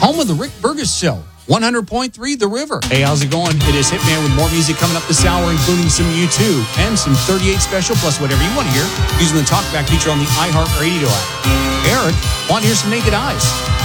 home of the Rick Burgess Show. 100.3 The River. Hey, how's it going? It is Hitman with more music coming up this hour, including some U2 and some 38 Special, plus whatever you want to hear, using the Talkback feature on the iHeartRadio app. Eric, want to hear some Naked Eyes?